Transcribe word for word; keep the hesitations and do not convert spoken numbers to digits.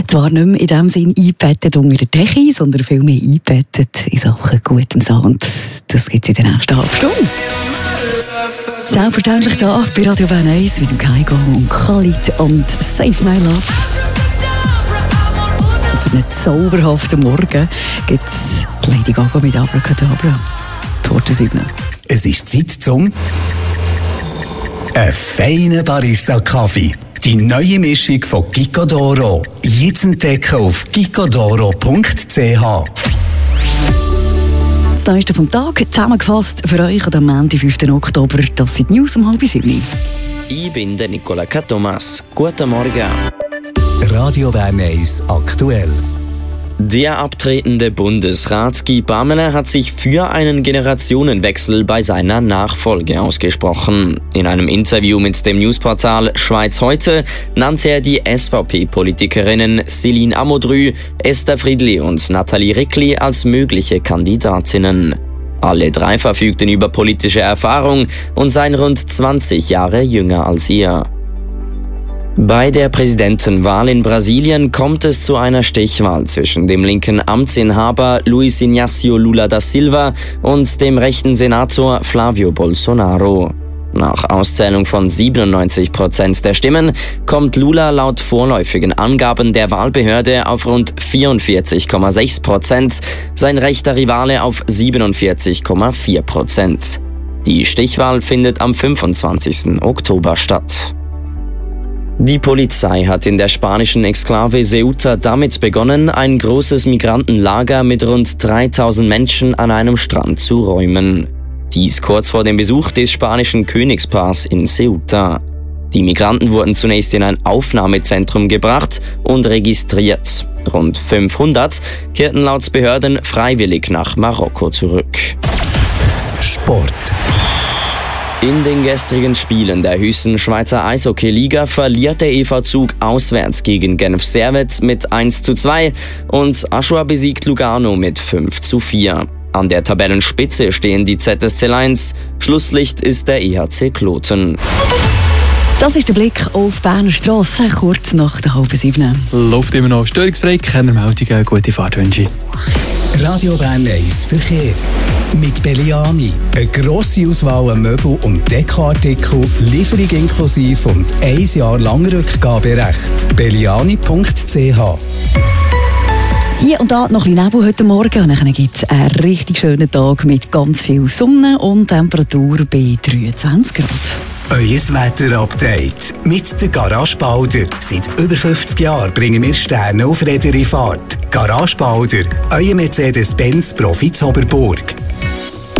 Zwar nicht mehr in dem Sinn eingebettet unter der Decke, sondern vielmehr eingebettet in Sachen gutem Sound. Das gibt es in der nächsten halben Stunde. Selbstverständlich da bei Radio Bern eins mit dem Kaigo und Khalid und Save My Love. Für einen zauberhaften Morgen gibt es Lady Gaga mit Abracadabra. Torte sieben. Es ist Zeit zum ein feiner Barista-Kaffee. Die neue Mischung von Gicodoro. Jetzt entdecken auf gicodoro punkt c h. Das Neueste vom Tag zusammengefasst für euch am Montag, fünften Oktober. Das sind die News um halb sieben. Ich bin der Nicola Katomas. Guten Morgen. Radio Bern eins aktuell. Der abtretende Bundesrat Guy Parmelin hat sich für einen Generationenwechsel bei seiner Nachfolge ausgesprochen. In einem Interview mit dem Newsportal Schweiz heute nannte er die S V P-Politikerinnen Céline Amodrü, Esther Friedli und Nathalie Rickli als mögliche Kandidatinnen. Alle drei verfügten über politische Erfahrung und seien rund zwanzig Jahre jünger als ihr. Bei der Präsidentenwahl in Brasilien kommt es zu einer Stichwahl zwischen dem linken Amtsinhaber Luiz Inácio Lula da Silva und dem rechten Senator Flávio Bolsonaro. Nach Auszählung von siebenundneunzig Prozent der Stimmen kommt Lula laut vorläufigen Angaben der Wahlbehörde auf rund vierundvierzig Komma sechs Prozent, sein rechter Rivale auf siebenundvierzig Komma vier Prozent. Die Stichwahl findet am fünfundzwanzigsten Oktober statt. Die Polizei hat in der spanischen Exklave Ceuta damit begonnen, ein großes Migrantenlager mit rund dreitausend Menschen an einem Strand zu räumen. Dies kurz vor dem Besuch des spanischen Königspaars in Ceuta. Die Migranten wurden zunächst in ein Aufnahmezentrum gebracht und registriert. Rund fünfhundert kehrten laut Behörden freiwillig nach Marokko zurück. Sport. In den gestrigen Spielen der höchsten Schweizer Eishockey-Liga verliert der E V Zug auswärts gegen Genf Servette mit eins zu zwei und Aschua besiegt Lugano mit fünf zu vier. An der Tabellenspitze stehen die Z S C Lions. Schlusslicht ist der E H C Kloten. Das ist der Blick auf Berner Strasse, kurz nach der halben sieben. Läuft immer noch störungsfrei, keine Meldungen, gute Fahrtwünsche. Radio Bern eins Verkehr. Mit Belliani. Eine grosse Auswahl an Möbel- und Dekoartikel, Lieferung inklusive und ein Jahr lang Rückgaberecht. belliani punkt c h. Hier und da noch ein bisschen Nebel heute Morgen und dann gibt es einen richtig schönen Tag mit ganz viel Sonne und Temperatur bei dreiundzwanzig Grad. Euer Wetter-Update mit der Garage Balder. Seit über fünfzig Jahren bringen wir Sterne auf Räder in Fahrt. Garage Balder, euer Mercedes-Benz Profi Zoberburg.